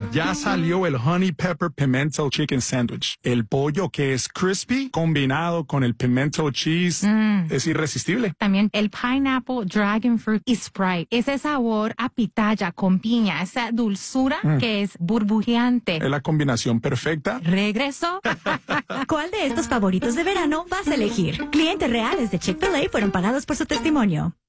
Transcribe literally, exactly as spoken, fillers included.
Ya salió el Honey Pepper Pimento Chicken Sandwich. El pollo que es crispy combinado con el pimento cheese Mm. es irresistible. También el Pineapple Dragon Fruit y Sprite. Ese sabor a pitaya con piña, esa dulzura Mm. que es burbujeante. Es la combinación perfecta. ¿Regreso? ¿Cuál de estos favoritos de verano vas a elegir? Clientes reales de Chick-fil-A fueron pagados por su testimonio.